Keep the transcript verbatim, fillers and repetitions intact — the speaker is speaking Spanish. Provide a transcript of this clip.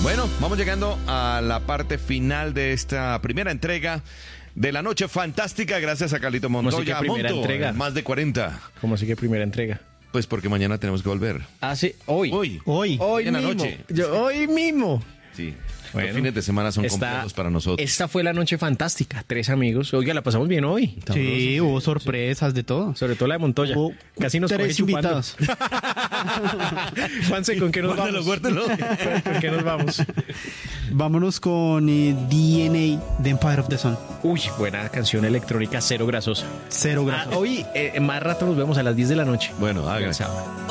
Bueno, vamos llegando a la parte final de esta primera entrega de la Noche Fantástica, gracias a Carlito Montoya. ¿Cómo así que primera Monto, entrega? más de cuarenta. ¿Cómo así que primera entrega? Pues porque mañana tenemos que volver. Ah, sí, hoy. Hoy. Hoy. Hoy en la mismo. noche. Yo, hoy mismo. Sí. Bueno, Los fines de semana son esta- complejos para nosotros. Esta fue la Noche Fantástica. Tres amigos. Oiga, la pasamos bien hoy. Sí, hubo sorpresas de todo. Sobre todo la de Montoya. Hubo Casi nos coge tres chupando. invitados. Juanse, ¿con qué nos Guárdalo, vamos? guárdalo. ¿Con qué nos vamos? Vámonos con eh, D N A de Empire of the Sun. Uy, buena canción electrónica, cero grasosa. Cero Ah, grados. hoy, eh, más rato nos vemos a las diez de la noche. Bueno, hagan. El sábado.